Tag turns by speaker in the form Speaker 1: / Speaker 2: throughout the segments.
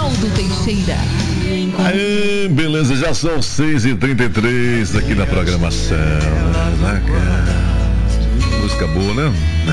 Speaker 1: Ronaldo Teixeira.
Speaker 2: Aí, beleza, já são 6h33 aqui na programação. Música boa, né?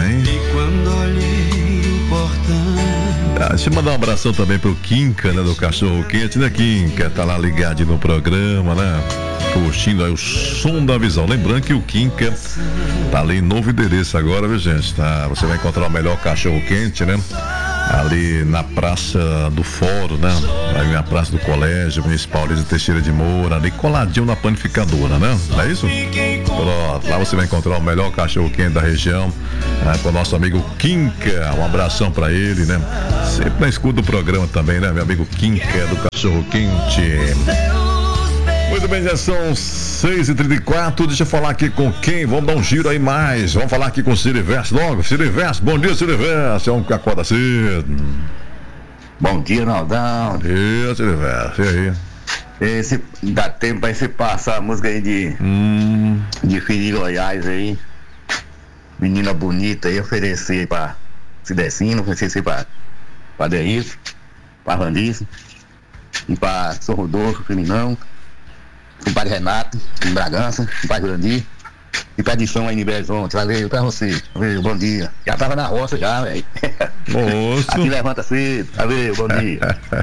Speaker 2: Deixa eu mandar um abração também pro Quinca, né? Do Cachorro Quente, né, Quinca? Tá lá ligado no programa, né? Curtindo aí o som da visão. Lembrando que o Quinca tá ali em novo endereço agora, viu, gente? Tá, você vai encontrar o melhor cachorro quente, né? Ali na Praça do Fórum, né? Ali na Praça do Colégio Municipal de Teixeira de Moura, ali coladinho na panificadora, né? Não é isso? Pronto, lá você vai encontrar o melhor cachorro quente da região, né? Com o nosso amigo Quinca. Um abração pra ele, né? Sempre na escuta do programa também, né? Meu amigo Quinca do Cachorro Quente. Muito bem, já são 6h34. Deixa eu falar aqui com quem? Vamos dar um giro aí mais. Vamos falar aqui com o Siriverso logo. Siriverso, bom dia, Siriverso. É um que acorda cedo.
Speaker 3: Bom dia, Naldão.
Speaker 2: Bom dia, Siriverso. E aí?
Speaker 3: Esse, dá tempo pra você passar a música aí de Filho de Goiás aí. Menina bonita aí, oferecer pra Cidecino, oferecer pra Deilson, pra Randice e pra São Rodolfo, Firminão. Compadre Renato, em Bragança, compadre Jurandir, e pra edição aí em Bezonte. Valeu pra você. Valeu, bom dia. Já tava na roça já, velho.
Speaker 2: Moço.
Speaker 3: Aqui levanta cedo. Valeu, bom dia.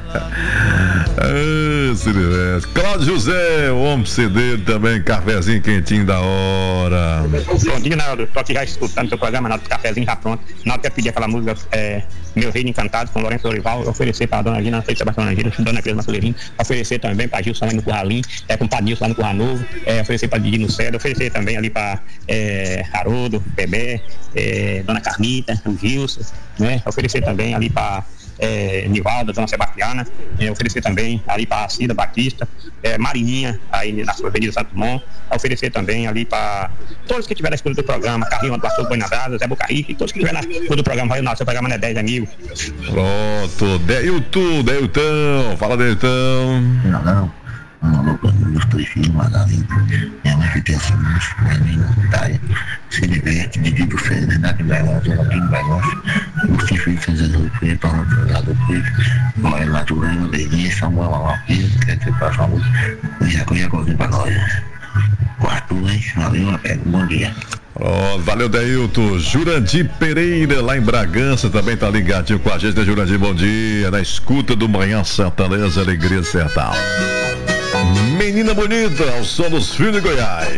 Speaker 2: Silvestre. Cláudio José, o homem cedeiro também, cafezinho quentinho da hora.
Speaker 4: Bom dia, Naldo. Tô aqui já escutando seu programa, Naldo, cafezinho já pronto. Naldo quer pedir aquela música Meu Reino Encantado, com Lourenço Orival, oferecer pra Dona Gina, Dona Gina, Dona Cris Maceleirinho, oferecer também pra Gilson aí no Curralim, com o Padilson lá no Curral Novo, oferecer pra Didi no Céu, oferecer também ali pra Haroldo, Bebé, Dona Carmita, o Gilson, né? Oferecer também ali pra Nivalda, Dona Sebastiana, oferecer também ali para Cida Batista, Marininha, aí na sua Avenida Santo Dumont, oferecer também ali para todos que estiverem na escuta do programa, Carrinho do Pastor Boi na Brasa, Zé Bocarrique, todos que estiverem na escuta do programa, vai o nosso programa, né? 10 amigos.
Speaker 2: Pronto, Deilton, fala, Deilton.
Speaker 5: Não, meus 3 filhos, Margarida, minha mãe que tem essa música, minha mãe não tá, se diverte, Didi do Céu, Renato Bailote, Joaquim Bailote, os filhos de Jesus, Freire, Paulo Jogado, Freire, Maria Maturana, Belinha, Samuel Alalpino, quer que você passe uma música, já convido pra nós, quarto, hein, valeu, bom dia.
Speaker 2: Valeu, Deilton. Jurandir Pereira, lá em Bragança, também tá ligadinho com a gente, né, Jurandir? Bom dia, na escuta do Manhã Sertaneja, Alegria Sertal. Menina bonita, ao som dos Filhos de Goiás.